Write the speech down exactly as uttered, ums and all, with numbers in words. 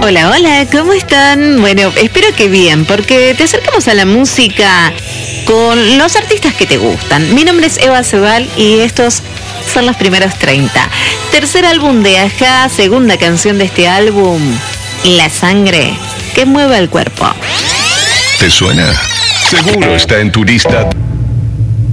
Hola, hola, ¿cómo están? Bueno, espero que bien, porque te acercamos a la música con los artistas que te gustan. Mi nombre es Eva Cebal y estos son los primeros treinta. Tercer álbum de Ajá, segunda canción de este álbum, La sangre que mueve el cuerpo. ¿Te suena? Seguro está en tu lista